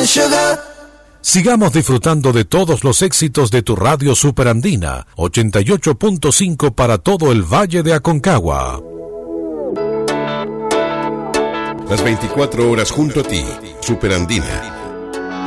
sugar. Sigamos disfrutando de todos los éxitos de tu radio Superandina, 88.5 para todo el Valle de Aconcagua. Las 24 horas junto a ti, Superandina.